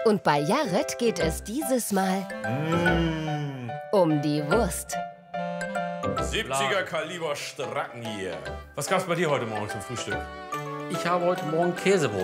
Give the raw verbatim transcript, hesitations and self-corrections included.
Und bei Jared geht es dieses Mal Mm. um die Wurst. siebziger Kaliber Stracken hier. Was gab's bei dir heute Morgen zum Frühstück? Ich habe heute Morgen Käsebrot